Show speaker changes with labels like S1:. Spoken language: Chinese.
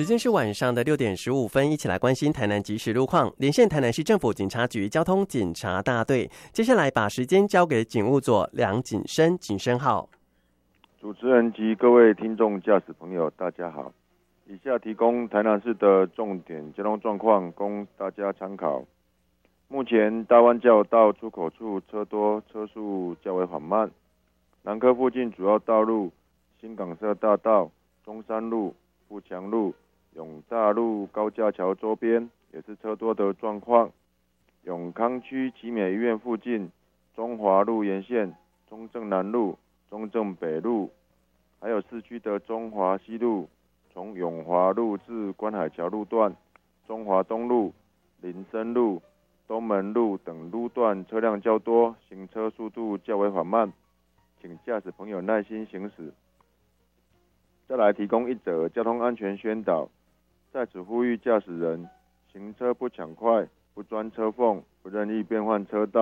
S1: 时间是晚上的6点15分，一起来关心台南即时路况。连线台南市政府警察局交通警察大队，接下来把时间交给警务佐梁景生，景生好。
S2: 主持人及各位听众驾驶朋友，大家好。以下提供台南市的重点交通状况，供大家参考。目前大湾交流道出口处车多，车速较为缓慢。南科附近主要道路新港社大道、中山路、富强路、永大路高架桥周边也是车多的状况。永康区奇美医院附近、中华路沿线、中正南路、中正北路，还有市区的中华西路，从永华路至观海桥路段、中华东路、林森路、东门路等路段车辆较多，行车速度较为缓慢，请驾驶朋友耐心行驶。再来提供一则交通安全宣导，在此呼吁驾驶人行车不抢快、不钻车缝、不任意变换车道。